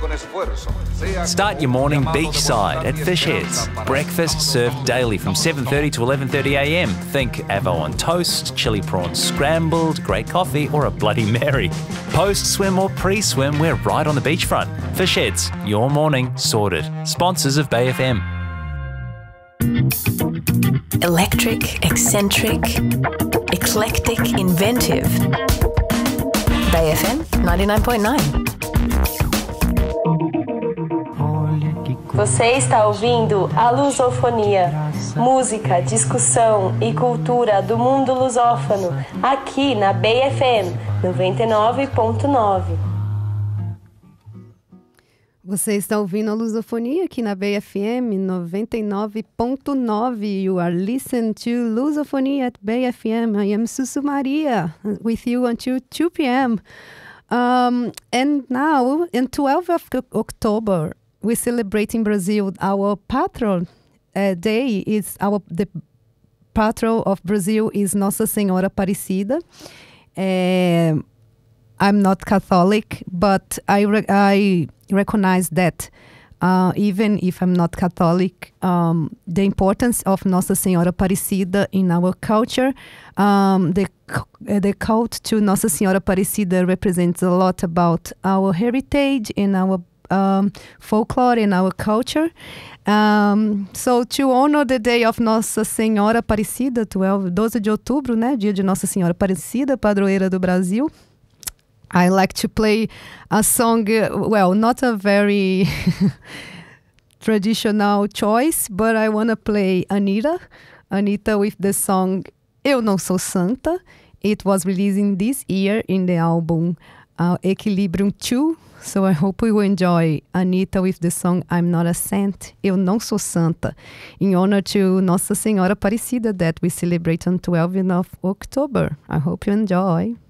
Start your morning beachside at Fish Heads. Breakfast served daily from 7:30 to 11:30 a.m. Think avo on toast, chili prawns scrambled, great coffee or a Bloody Mary. Post-swim or pre-swim, we're right on the beachfront. Fish Heads, your morning sorted. Sponsors of Bay FM. Electric, eccentric, eclectic, inventive. Bay FM 99.9. Você está ouvindo a Lusofonia, música, discussão e cultura do mundo lusófono, aqui na Bay FM 99.9. Você está ouvindo a Lusofonia aqui na Bay FM 99.9. You are listening to Lusofonia at Bay FM. I am Susu Maria with you until 2 p.m. And now, on 12th of October, we celebrate in Brazil our patron day. The patron of Brazil is Nossa Senhora Aparecida. I'm not Catholic, but I recognize that even if I'm not Catholic, the importance of Nossa Senhora Aparecida in our culture. The cult to Nossa Senhora Aparecida represents a lot about our heritage and our folklore and our culture. So to honor the day of Nossa Senhora Aparecida, 12 de outubro, né, dia de Nossa Senhora Aparecida, padroeira do Brasil, I like to play a song, not a very traditional choice, but I want to play Anitta with the song Eu Não Sou Santa. It was released this year in the album Equilibrium 2. So I hope you will enjoy Anitta with the song I'm Not a Saint, Eu Não Sou Santa, in honor to Nossa Senhora Aparecida that we celebrate on 12th of October. I hope you enjoy.